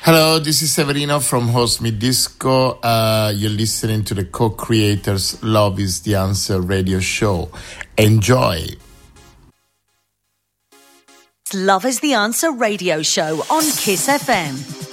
Hello, this is Severino from Host Me Disco. You're listening to the co-creators Love is the Answer radio show. Enjoy. Love is the Answer radio show on Kiss FM.